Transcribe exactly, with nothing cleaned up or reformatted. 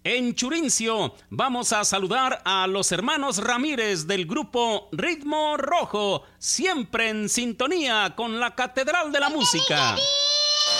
En Churincio vamos a saludar a los hermanos Ramírez del grupo Ritmo Rojo, siempre en sintonía con la Catedral de la Música.